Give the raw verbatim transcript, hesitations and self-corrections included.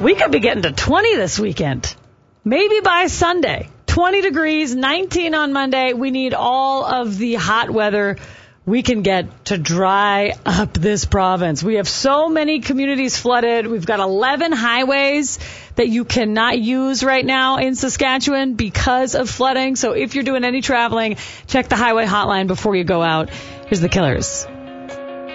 We could be getting to twenty this weekend. Maybe by Sunday. twenty degrees, nineteen on Monday. We need all of the hot weather we can get to dry up this province. We have so many communities flooded. We've got eleven highways that you cannot use right now in Saskatchewan because of flooding. So if you're doing any traveling, check the highway hotline before you go out. Here's the Killers.